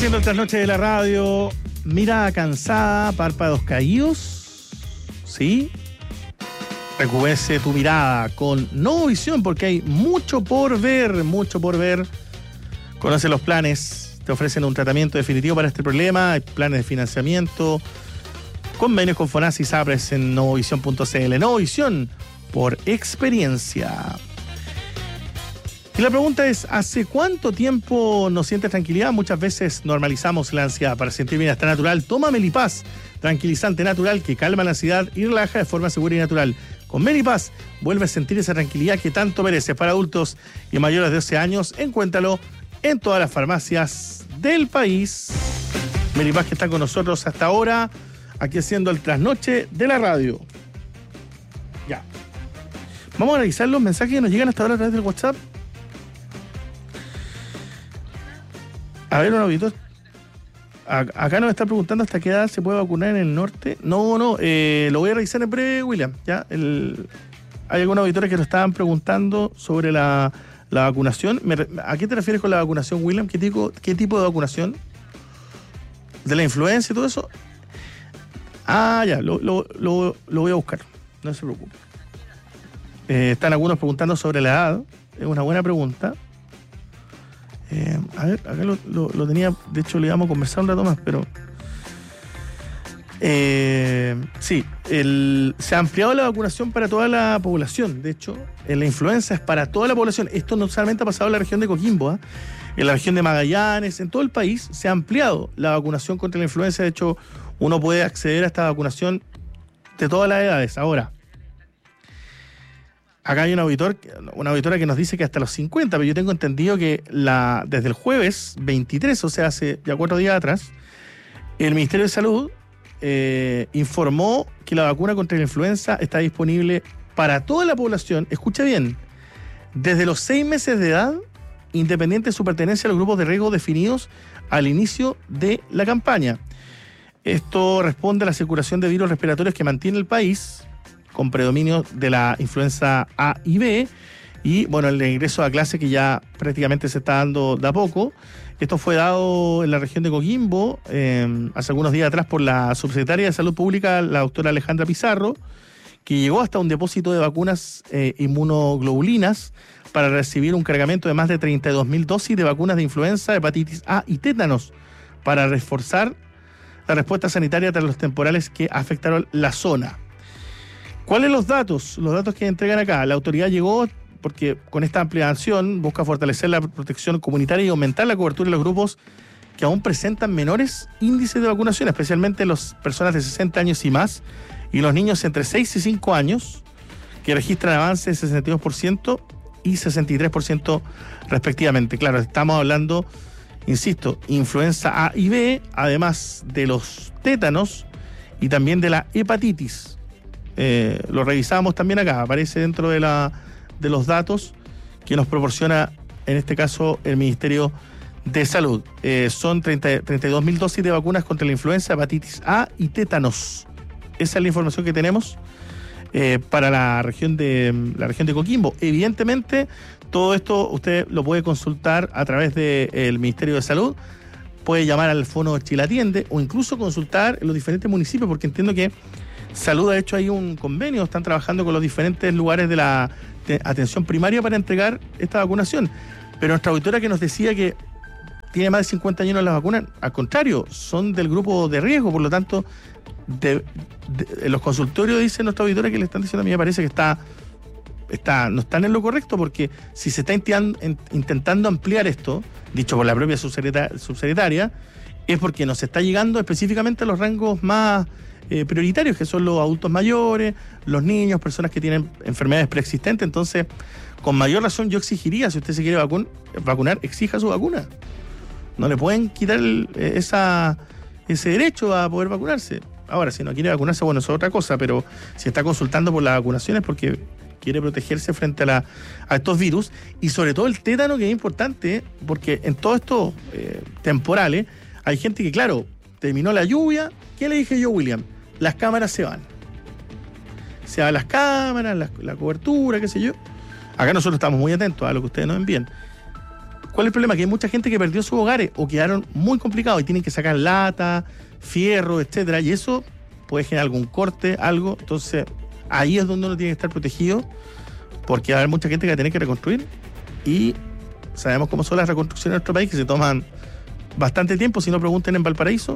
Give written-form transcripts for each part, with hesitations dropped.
Viendo el trasnoche de la radio, mirada cansada, párpados caídos, ¿sí? Recubece tu mirada con Novovisión porque hay mucho por ver, mucho por ver. Conoce los planes, te ofrecen un tratamiento definitivo para este problema, hay planes de financiamiento, convenios con FONASA y SAPRES en novovisión.cl. Novovisión, por experiencia. Y la pregunta es, ¿hace cuánto tiempo no sientes tranquilidad? Muchas veces normalizamos la ansiedad. Para sentir bienestar natural, toma Melipaz, tranquilizante natural que calma la ansiedad y relaja de forma segura y natural. Con Melipaz, vuelve a sentir esa tranquilidad que tanto mereces. Para adultos y mayores de 12 años, encuéntralo en todas las farmacias del país. Melipaz que está con nosotros hasta ahora, aquí haciendo el trasnoche de la radio. Ya. Vamos a revisar los mensajes que nos llegan hasta ahora a través del WhatsApp. A ver, un auditor. Acá nos está preguntando hasta qué edad se puede vacunar en el norte. No, lo voy a revisar en breve, William. ¿Ya? Hay algunos auditores que nos estaban preguntando sobre la vacunación. ¿A qué te refieres con la vacunación, William? ¿Qué tipo de vacunación? ¿De la influenza y todo eso? Ah, ya, lo voy a buscar. No se preocupe. Están algunos preguntando sobre la edad. Es una buena pregunta. A ver, acá lo tenía, de hecho le íbamos a conversar un rato más, pero sí, se ha ampliado la vacunación para toda la población. De hecho, la influenza es para toda la población. Esto no solamente ha pasado en la región de Coquimbo, en la región de Magallanes, en todo el país se ha ampliado la vacunación contra la influenza. De hecho, uno puede acceder a esta vacunación de todas las edades. Ahora, acá hay una auditora que nos dice que hasta los 50, pero yo tengo entendido que desde el jueves 23, o sea, hace ya 4 días atrás, el Ministerio de Salud informó que la vacuna contra la influenza está disponible para toda la población, escucha bien, desde los 6 meses de edad, independiente de su pertenencia a los grupos de riesgo definidos al inicio de la campaña. Esto responde a la circulación de virus respiratorios que mantiene el país, con predominio de la influenza A y B, y bueno, el ingreso a clase que ya prácticamente se está dando de a poco. Esto fue dado en la región de Coquimbo hace algunos días atrás por la subsecretaria de Salud Pública, la doctora Alejandra Pizarro, que llegó hasta un depósito de vacunas inmunoglobulinas para recibir un cargamento de más de 32.000 dosis de vacunas de influenza, hepatitis A y tétanos para reforzar la respuesta sanitaria tras los temporales que afectaron la zona. ¿Cuáles los datos? Los datos que entregan acá. La autoridad llegó porque con esta ampliación busca fortalecer la protección comunitaria y aumentar la cobertura de los grupos que aún presentan menores índices de vacunación, especialmente las personas de 60 años y más y los niños entre 6 y 5 años, que registran avances de 62% y 63% respectivamente. Claro, estamos hablando, insisto, influenza A y B, además de los tétanos y también de la hepatitis. Lo revisamos también acá, aparece dentro de los datos que nos proporciona, en este caso, el Ministerio de Salud. Son 32.000 dosis de vacunas contra la influenza, hepatitis A y tétanos. Esa es la información que tenemos para la región de Coquimbo. Evidentemente, todo esto usted lo puede consultar a través del Ministerio de Salud. Puede llamar al Fono Chile Atiende o incluso consultar en los diferentes municipios, porque entiendo que Salud ha hecho ahí un convenio, están trabajando con los diferentes lugares de la atención primaria para entregar esta vacunación. Pero nuestra auditora que nos decía que tiene más de 50 años en las vacunas, al contrario, son del grupo de riesgo, por lo tanto, en los consultorios dice nuestra auditora que le están diciendo, a mí me parece que no están en lo correcto, porque si se está intentando ampliar esto, dicho por la propia subsecretaria, es porque nos está llegando específicamente a los rangos más prioritarios, que son los adultos mayores, los niños, personas que tienen enfermedades preexistentes. Entonces, con mayor razón yo exigiría, si usted se quiere vacunar, exija su vacuna. No le pueden quitar ese derecho a poder vacunarse. Ahora, si no quiere vacunarse, bueno, eso es otra cosa, pero si está consultando por la vacunación es porque quiere protegerse frente a estos virus, y sobre todo el tétano, que es importante, porque en todos estos temporales hay gente que, claro, terminó la lluvia. ¿Qué le dije yo, William? Las cámaras se van. Se van las cámaras, la cobertura, qué sé yo. Acá nosotros estamos muy atentos a lo que ustedes nos envían. ¿Cuál es el problema? Que hay mucha gente que perdió sus hogares o quedaron muy complicados y tienen que sacar lata, fierro, etcétera, y eso puede generar algún corte, algo. Entonces, ahí es donde uno tiene que estar protegido, porque va a haber mucha gente que va a tener que reconstruir, y sabemos cómo son las reconstrucciones en nuestro país, que se toman bastante tiempo. Si no, pregunten en Valparaíso.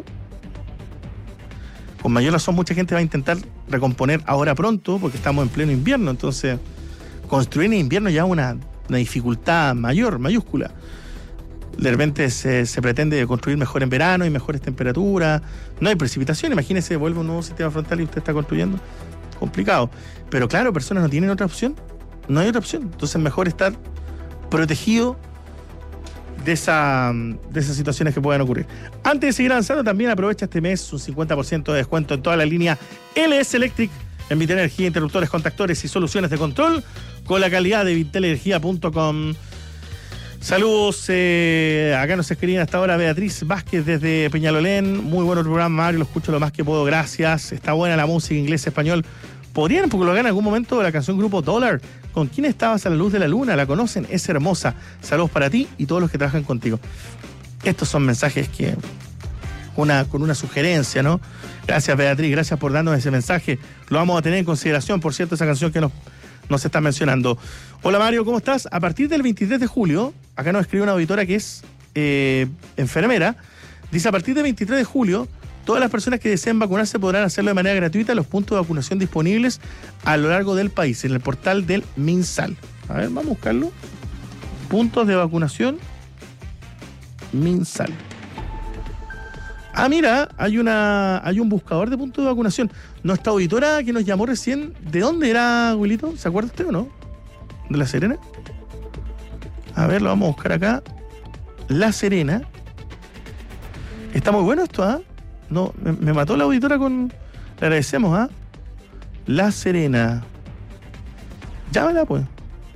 Con mayor razón, mucha gente va a intentar recomponer ahora pronto, porque estamos en pleno invierno. Entonces, construir en invierno ya es una dificultad mayor, mayúscula. De repente se pretende construir mejor en verano y mejores temperaturas. No hay precipitación. Imagínese, vuelve un nuevo sistema frontal y usted está construyendo. Complicado. Pero claro, personas no tienen otra opción. No hay otra opción. Entonces, mejor estar protegido de esas situaciones que puedan ocurrir. Antes de seguir avanzando, también aprovecha este mes un 50% de descuento en toda la línea LS Electric en Vitenergía, interruptores, contactores y soluciones de control con la calidad de vitelergia.com. Saludos, acá nos escriben hasta ahora Beatriz Vázquez desde Peñalolén. Muy bueno el programa, Mario, lo escucho lo más que puedo, gracias. Está buena la música, inglés, español. ¿Podrían colocar en algún momento la canción Grupo Dollar? ¿Con quién estabas a la luz de la luna? ¿La conocen? Es hermosa. Saludos para ti y todos los que trabajan contigo. Estos son mensajes que con una sugerencia, ¿no? Gracias, Beatriz, gracias por darnos ese mensaje. Lo vamos a tener en consideración, por cierto, esa canción que nos está mencionando. Hola, Mario, ¿cómo estás? A partir del 23 de julio, acá nos escribe una auditora que es enfermera, dice: a partir del 23 de julio, todas las personas que deseen vacunarse podrán hacerlo de manera gratuita en los puntos de vacunación disponibles a lo largo del país, en el portal del MinSal. A ver, vamos a buscarlo. Puntos de vacunación MinSal. Ah, mira, hay un buscador de puntos de vacunación. Nuestra auditora que nos llamó recién, ¿de dónde era, Wilito? ¿Se acuerda usted o no? ¿De La Serena? A ver, lo vamos a buscar acá. La Serena. Está muy bueno esto, ¿ah? No, me mató la auditora con... Le agradecemos, ¿ah? La Serena. Llámela, pues.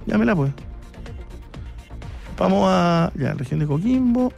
Vamos a... Ya, región de Coquimbo.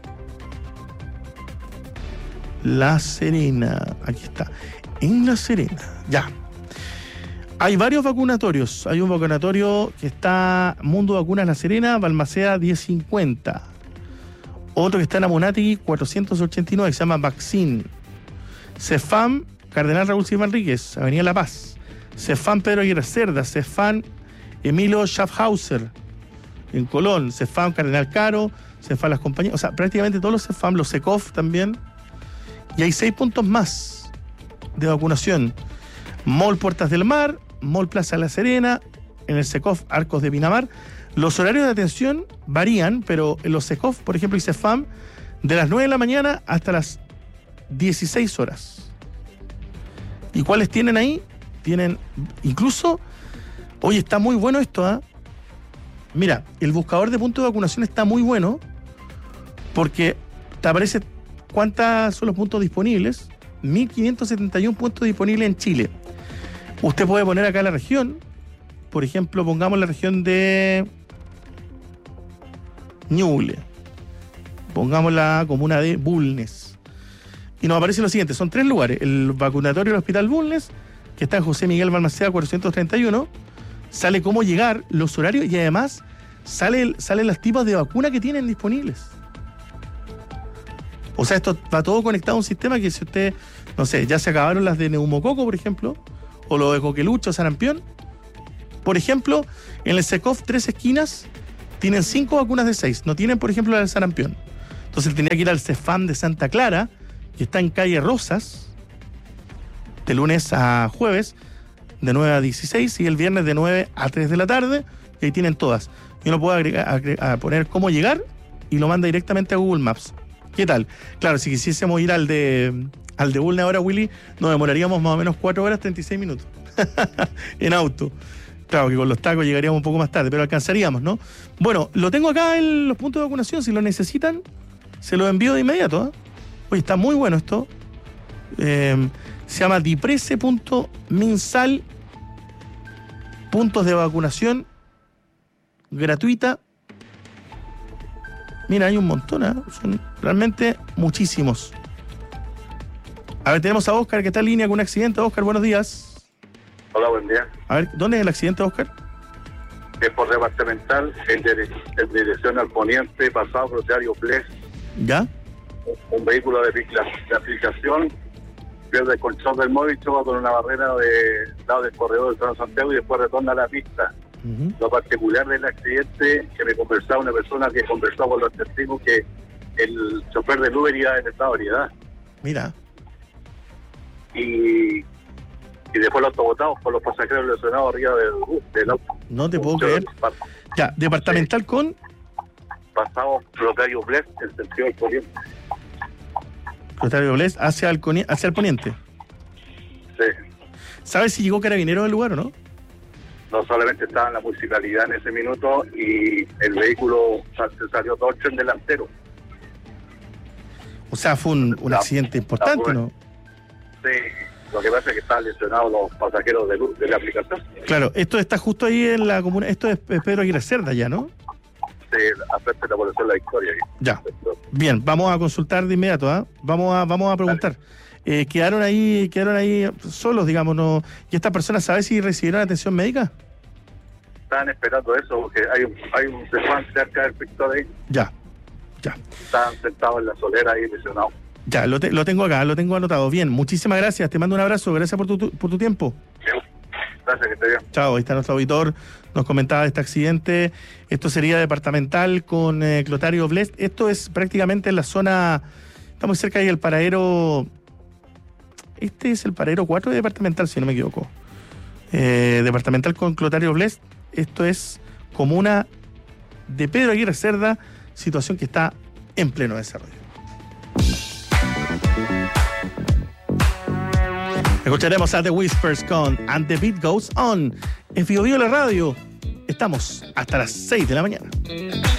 La Serena. Aquí está. En La Serena. Ya. Hay varios vacunatorios. Hay un vacunatorio que está Mundo Vacunas La Serena, Balmaceda 1050. Otro que está en Amunátegui 489, que se llama Vaccine. Cefam Cardenal Raúl Silva Enríquez, Avenida La Paz. Cefam Pedro Aguirre Cerda. Cefam Emilio Schaffhauser en Colón. Cefam Cardenal Caro. Cefam Las Compañías. O sea, prácticamente todos los Cefam, los SECOF también. Y hay 6 puntos más de vacunación. Mall Puertas del Mar, Mall Plaza La Serena, en el SECOF Arcos de Pinamar. Los horarios de atención varían, pero en los SECOF, por ejemplo, y Cefam, de las 9 de la mañana hasta las 16 horas. ¿Y cuáles tienen ahí? Tienen incluso... Oye, está muy bueno esto, ¿ah? Mira, el buscador de puntos de vacunación está muy bueno porque te aparece cuántos son los puntos disponibles. 1.571 puntos disponibles en Chile. Usted puede poner acá la región. Por ejemplo, pongamos la región de Ñuble. Pongamos la comuna de Bulnes. Y nos aparece lo siguiente. Son 3 lugares. El vacunatorio del Hospital Bulnes, que está en José Miguel Balmaceda 431. Sale cómo llegar, los horarios y además salen los tipos de vacuna que tienen disponibles. O sea, esto va todo conectado a un sistema que si usted, no sé, ya se acabaron las de neumococo, por ejemplo, o lo de coquelucho, sarampión. Por ejemplo, en el SECOF 3 esquinas tienen 5 vacunas de 6. No tienen, por ejemplo, la del sarampión. Entonces tendría que ir al Cefam de Santa Clara, que está en calle Rosas, de lunes a jueves, de 9 a 16, y el viernes de 9 a 3 de la tarde, y ahí tienen todas. Y uno puede a poner cómo llegar y lo manda directamente a Google Maps. ¿Qué tal? Claro, si quisiésemos ir al de Bulnes ahora, Willy, nos demoraríamos más o menos 4 horas 36 minutos en auto. Claro que con los tacos llegaríamos un poco más tarde, pero alcanzaríamos, ¿no? Bueno, lo tengo acá en los puntos de vacunación. Si lo necesitan, se lo envío de inmediato, ¿eh? Oye, está muy bueno esto. Se llama diprese.minsal. Puntos de vacunación gratuita. Mira, hay un montón, ¿eh? Son realmente muchísimos. A ver, tenemos a Oscar que está en línea con un accidente. Oscar, buenos días. Hola, buen día. A ver, ¿dónde es el accidente, Oscar? es por departamental, en dirección al poniente, pasado Clotario Bles. ¿Ya? Un vehículo de aplicación pierde el control del móvil, choca con una barrera de lado del corredor del Transantiago y después retorna a la pista. Lo particular del accidente, que me conversaba una persona que conversó con los testigos, que el chofer del Uber iba en estado de ebriedad. Mira. Y después los autobotados por los pasajeros lesionados arriba del auto. No te puedo creer. Ya, departamental con... Pasado Clotario Bles, en sentido del poniente. Clotario Bles hacia el poniente. Sí. ¿Sabes si llegó carabinero al lugar o no? No solamente estaba en la municipalidad en ese minuto y el vehículo se salió todo el tren delantero. O sea, fue un accidente importante, ¿no? Sí, lo que pasa es que estaban lesionados los pasajeros de la aplicación. Claro, esto está justo ahí en la comuna, esto es Pedro Aguirre Cerda ya, ¿no? Sí, afecta la población La Victoria. Ya, bien, vamos a consultar de inmediato, ¿ah? Vamos a preguntar. Quedaron ahí solos, digamos, ¿no? ¿Y esta persona sabe si recibieron atención médica? Estaban esperando eso, porque hay un desván cerca del sector ahí. Ya. Estaban sentados en la solera ahí lesionados. Ya, lo tengo acá, lo tengo anotado. Bien, muchísimas gracias, te mando un abrazo, gracias por tu tiempo. Gracias, que esté bien. Chao, ahí está nuestro auditor, nos comentaba de este accidente. Esto sería departamental con Clotario Bles. Esto es prácticamente en la zona, estamos cerca ahí del paradero. Este es el paradero 4 de departamental, si no me equivoco. Departamental con Clotario Bles. Esto es comuna de Pedro Aguirre Cerda, situación que está en pleno desarrollo. Escucharemos a The Whispers con And the Beat Goes On. En Bio Bio la radio. Estamos hasta las 6 de la mañana.